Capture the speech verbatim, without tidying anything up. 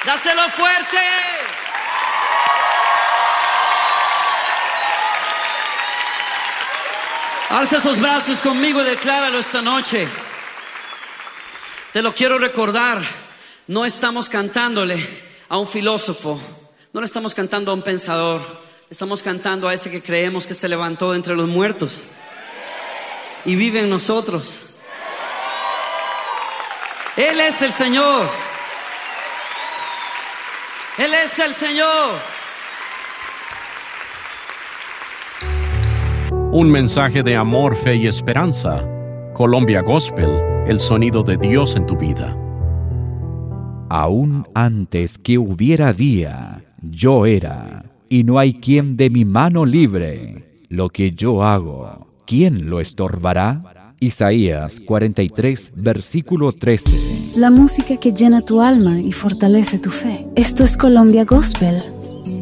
Dáselo fuerte. Alza esos brazos conmigo y decláralo esta noche. Te lo quiero recordar. No estamos cantándole a un filósofo. No le estamos cantando a un pensador. Estamos cantando a ese que creemos que se levantó de entre los muertos y vive en nosotros. Él es el Señor. Él es el Señor. Un mensaje de amor, fe y esperanza. Colombia Gospel, el sonido de Dios en tu vida. Aún antes que hubiera día, yo era, y no hay quien de mi mano libre. Lo que yo hago, ¿quién lo estorbará? Isaías cuarenta y tres, versículo trece. La música que llena tu alma y fortalece tu fe. Esto es Colombia Gospel